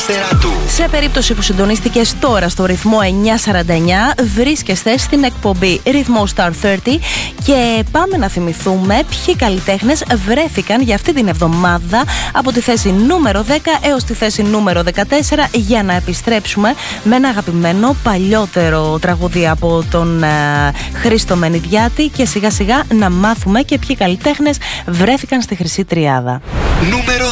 Αστέρatu. Σε περίπτωση που συντονίστηκες τώρα στο ρυθμό 949, βρίσκεστε στην εκπομπή Ρυθμό Star 30 και πάμε να θυμηθούμε ποιοι καλλιτέχνες βρέθηκαν για αυτή την εβδομάδα από τη θέση νούμερο 10 έως τη θέση νούμερο 14, για να επιστρέψουμε με ένα αγαπημένο παλιότερο τραγούδι από τον Χρήστο Μενιδιάτη και σιγά σιγά να μάθουμε και ποιοι καλλιτέχνες βρέθηκαν στη Χρυσή Τριάδα. Νούμερο